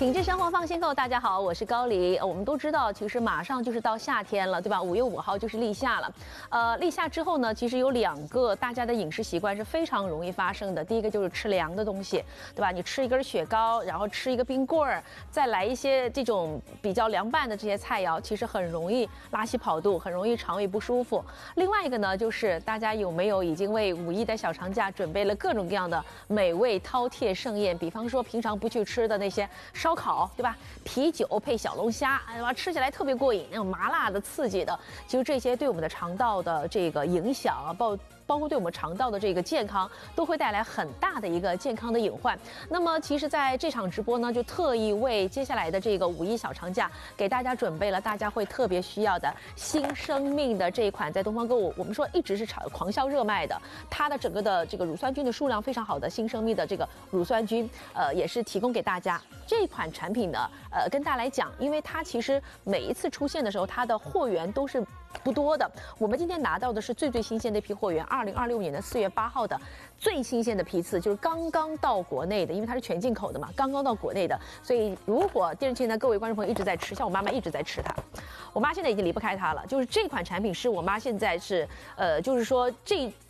品质生活放心购，大家好，我是高黎。我们都知道，其实马上就是到夏天了，对吧？5月5号就是立夏了。立夏之后呢，其实有2个大家的饮食习惯是非常容易发生的。第一个就是吃凉的东西，对吧？你吃一根雪糕，然后吃一个冰棍儿，再来一些这种比较凉拌的这些菜肴，其实很容易拉稀跑肚，很容易肠胃不舒服。另外一个呢，就是大家有没有已经为5一的小长假准备了各种各样的美味饕餮盛宴？比方说平常不去吃的那些烧烤，对吧？啤酒配小龙虾，哎呀，吃起来特别过瘾，那种麻辣的、刺激的，其实这些对我们的肠道的这个影响啊，包括对我们肠道的这个健康，都会带来很大的一个健康的隐患。那么，其实在这场直播呢，就特意为接下来的这个5一小长假，给大家准备了大家会特别需要的新生命的这一款，在东方购物我们说一直是狂销热卖的，它的整个的这个乳酸菌的数量非常好的新生命的这个乳酸菌，也是提供给大家。这款产品呢，跟大家来讲，因为它其实每一次出现的时候，它的货源都是不多的。我们今天拿到的是最新鲜的一批货源，2026年的4月8号的最新鲜的批次，就是刚刚到国内的，因为它是全进口的嘛，刚刚到国内的。所以如果电视机呢各位观众朋友一直在吃，像我妈妈一直在吃它，我妈现在已经离不开它了。就是这款产品是我妈现在是就是说